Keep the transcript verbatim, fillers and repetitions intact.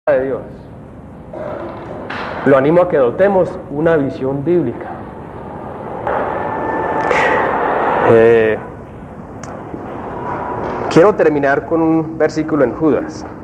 de Dios. Lo animo a que adoptemos una visión bíblica. Eh, quiero terminar con un versículo en Judas.